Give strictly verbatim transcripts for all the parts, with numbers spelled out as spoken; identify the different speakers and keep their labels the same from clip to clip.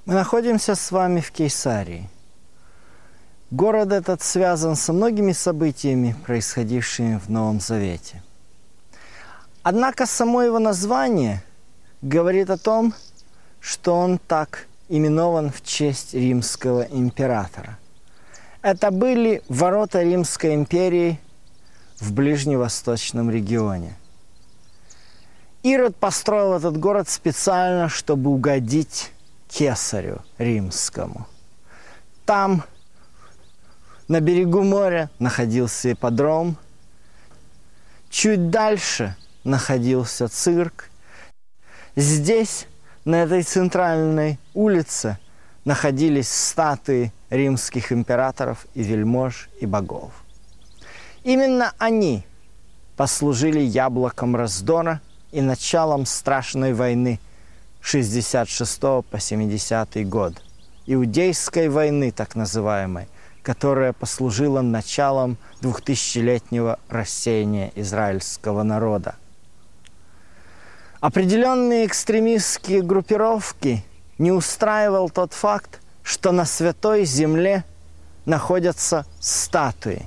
Speaker 1: Мы находимся с вами в Кейсарии. Город этот связан со многими событиями, происходившими в Новом Завете. Однако само его название говорит о том, что он так именован в честь римского императора. Это были ворота Римской империи в ближневосточном регионе. Ирод построил этот город специально, чтобы угодить Кесарю римскому. Там, на берегу моря, находился ипподром. Чуть дальше находился цирк. Здесь, на этой центральной улице, находились статуи римских императоров и вельмож и богов. Именно они послужили яблоком раздора и началом страшной войны шестьдесят шестого по семидесятый год, Иудейской войны, так называемой, которая послужила началом двухтысячелетнего рассеяния израильского народа. Определенные экстремистские группировки не устраивал тот факт, что на Святой Земле находятся статуи.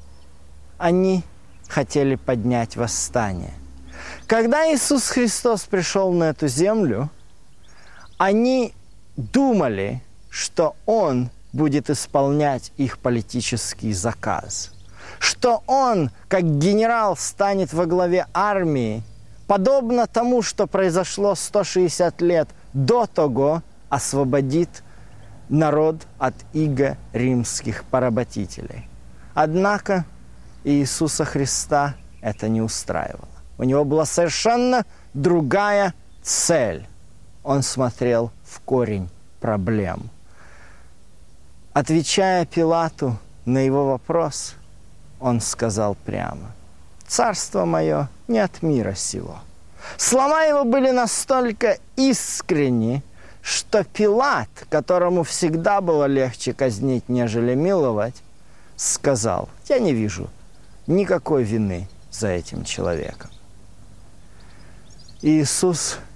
Speaker 1: Они хотели поднять восстание. Когда Иисус Христос пришел на эту землю, они думали, что Он будет исполнять их политический заказ, что Он, как генерал, станет во главе армии, подобно тому, что произошло сто шестьдесят лет до того, освободит народ от иго римских поработителей. Однако Иисуса Христа это не устраивало. У него была совершенно другая цель. Он смотрел в корень проблем. Отвечая Пилату на его вопрос, он сказал прямо: «Царство мое не от мира сего». Слова его были настолько искренни, что Пилат, которому всегда было легче казнить, нежели миловать, сказал: «Я не вижу никакой вины за этим человеком». И Иисус